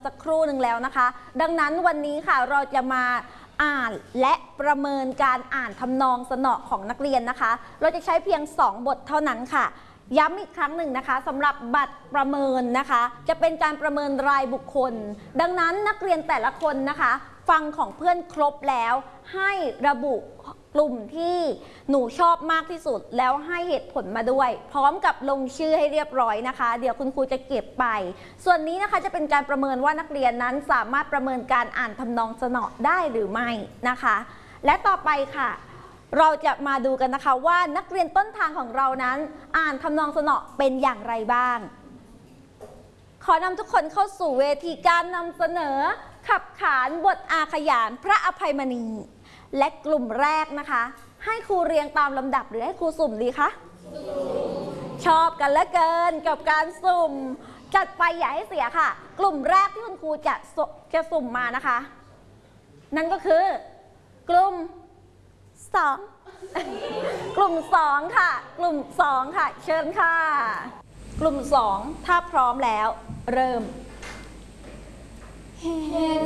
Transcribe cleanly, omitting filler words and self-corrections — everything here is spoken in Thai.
สักครู่หนึ่งแล้วนะคะดังนั้นวันนี้ค่ะเราจะมาอ่านและประเมินการอ่านทำนองสนอของนักเรียนนะคะเราจะใช้เพียง2บทเท่านั้นค่ะย้ำอีกครั้งหนึ่งนะคะสำหรับบัตรประเมินนะคะจะเป็นการประเมินรายบุคคลดังนั้นนักเรียนแต่ละคนนะคะฟังของเพื่อนครบแล้วให้ระบุกลุ่มที่หนูชอบมากที่สุดแล้วให้เหตุผลมาด้วยพร้อมกับลงชื่อให้เรียบร้อยนะคะเดี๋ยวคุณครูจะเก็บไปส่วนนี้นะคะจะเป็นการประเมินว่านักเรียนนั้นสามารถประเมินการอ่านทำนองสนอได้หรือไม่นะคะและต่อไปค่ะเราจะมาดูกันนะคะว่านักเรียนต้นทางของเรานั้นอ่านทำนองสนอเป็นอย่างไรบ้างขอนำทุกคนเข้าสู่เวทีการนำเสนอขับขานบทอาขยานพระอภัยมณีและกลุ่มแรกนะคะให้ครูเรียงตามลำดับหรือให้ครูสุ่มดีคะชอบกันเหลือเกินกับการสุ่มจัดไปอย่าให้เสียค่ะกลุ่มแรกที่คุณครูจะสุ่มมานะคะนั่นก็คือกลุ่ม2 กลุ่ม2ค่ะกลุ่ม2ค่ะเชิญค่ะกลุ่ม2ถ้าพร้อมแล้วเริ่มเห็น